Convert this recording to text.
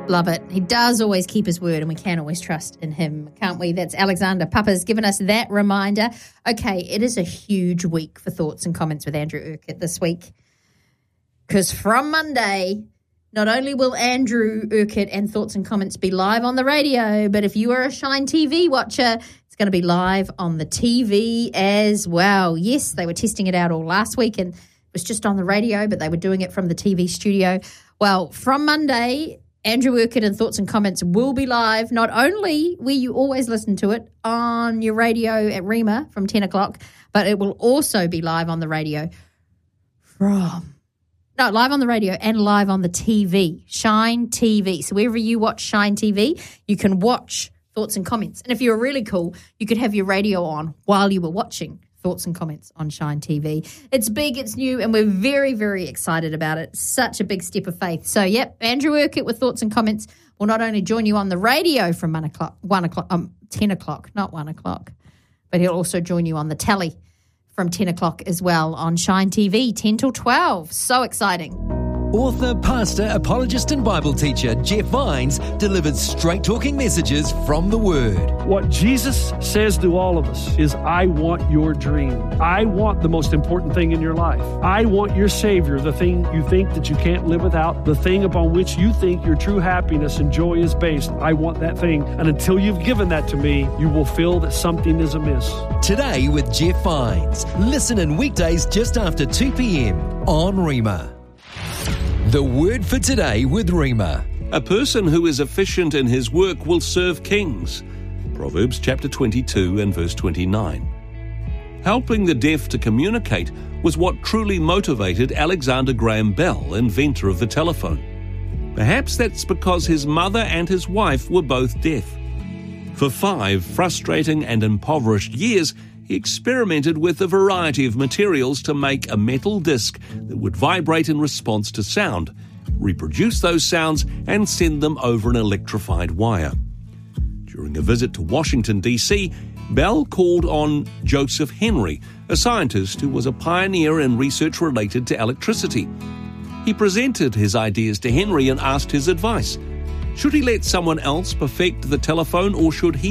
Love it. He does always keep his word, and we can always trust in him, can't we? That's Alexander Papa's given us that reminder. Okay, it is a huge week for Thoughts and Comments with Andrew Urquhart this week, because from Monday, not only will Andrew Urquhart and Thoughts and Comments be live on the radio, but if you are a Shine TV watcher, it's going to be live on the TV as well. Yes, they were testing it out all last week, and it was just on the radio, but they were doing it from the TV studio. Well, from Monday, Andrew Urquhart and Thoughts and Comments will be live, not only where you always listen to it on your radio at Rima from 10 o'clock, but it will also be live on the radio live on the radio and live on the TV, Shine TV. So wherever you watch Shine TV, you can watch Thoughts and Comments. And if you were really cool, you could have your radio on while you were watching Thoughts and Comments on Shine TV. It's big, it's new, and we're very, very excited about it. Such a big step of faith. So, yep, Andrew Urquhart with Thoughts and Comments will not only join you on the radio from 10 o'clock, not 1 o'clock, but he'll also join you on the telly from 10 o'clock as well on Shine TV, 10 till 12. So exciting. Author, pastor, apologist and Bible teacher Jeff Vines delivers straight-talking messages from the Word. What Jesus says to all of us is, I want your dream. I want the most important thing in your life. I want your Savior, the thing you think that you can't live without, the thing upon which you think your true happiness and joy is based. I want that thing. And until you've given that to me, you will feel that something is amiss. Today with Jeff Vines. Listen in weekdays just after 2 p.m. on Rima. The Word for Today with Rima. A person who is efficient in his work will serve kings. Proverbs chapter 22 and verse 29. Helping the deaf to communicate was what truly motivated Alexander Graham Bell, inventor of the telephone. Perhaps that's because his mother and his wife were both deaf. For 5 frustrating and impoverished years, he experimented with a variety of materials to make a metal disc that would vibrate in response to sound, reproduce those sounds, and send them over an electrified wire. During a visit to Washington, D.C., Bell called on Joseph Henry, a scientist who was a pioneer in research related to electricity. He presented his ideas to Henry and asked his advice. Should he let someone else perfect the telephone, or should he